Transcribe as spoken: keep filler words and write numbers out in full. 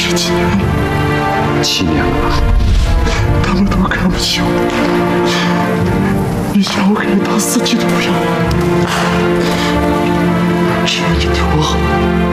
十几年了， 七年了吧？ 他们都看不起我，你想我给你打死鸡都不要， 只要你对我好。